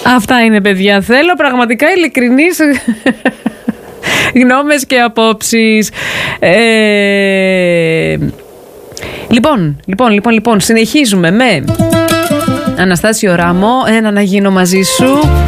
Αυτά είναι, παιδιά. Θέλω πραγματικά ειλικρινείς γνώμες και απόψεις. Λοιπόν, συνεχίζουμε με Αναστάσιο Ράμο, ένα να γίνω μαζί σου.